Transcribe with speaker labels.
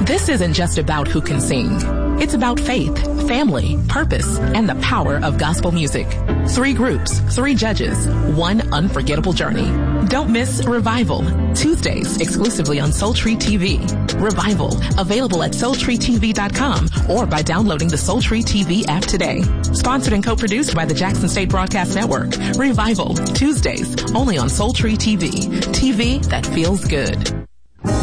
Speaker 1: This isn't just about who can sing. It's about faith, family, purpose, and the power of gospel music. 3 groups, 3 judges, 1 unforgettable journey. Don't miss Revival, Tuesdays exclusively on Soul Tree TV. Revival, available at SoulTreeTV.com or by downloading the Soul Tree TV app today. Sponsored and co-produced by the Jackson State Broadcast Network. Revival, Tuesdays, only on Soul Tree TV. TV that feels good.